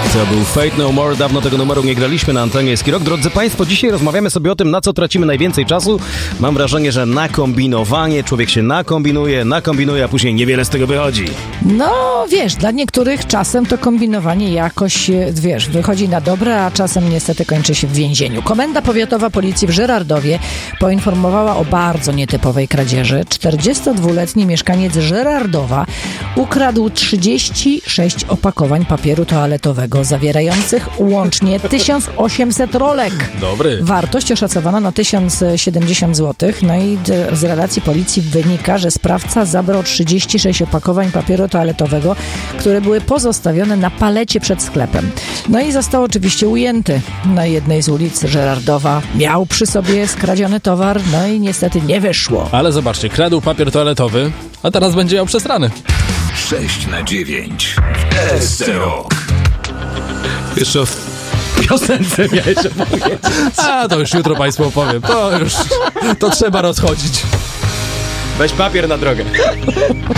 To był Fate No More, dawno tego numeru nie graliśmy na antenie Ski Rock. Drodzy Państwo, dzisiaj rozmawiamy sobie o tym, na co tracimy najwięcej czasu. Mam wrażenie, że na kombinowanie, człowiek się nakombinuje, a później niewiele z tego wychodzi. No, wiesz, dla niektórych czasem to kombinowanie jakoś, wiesz, wychodzi na dobre, a czasem niestety kończy się w więzieniu. Komenda Powiatowa Policji w Żyrardowie poinformowała o bardzo nietypowej kradzieży. 42-letni mieszkaniec Żyrardowa ukradł 36 opakowań papieru toaletowego zawierających łącznie 1800 rolek. Dobry. Wartość oszacowana na 1070 zł. No i z relacji policji wynika, że sprawca zabrał 36 opakowań papieru toaletowego, które były pozostawione na palecie przed sklepem. No i został oczywiście ujęty na jednej z ulic Żyrardowa. Miał przy sobie skradziony towar, no i niestety nie wyszło. Ale zobaczcie, kradł papier toaletowy, a teraz będzie miał przesrany. 6/9 SC Rock. Jeszcze o piosence miałeś opowiedzieć. A, to już jutro Państwu opowiem. To trzeba rozchodzić. Weź papier na drogę.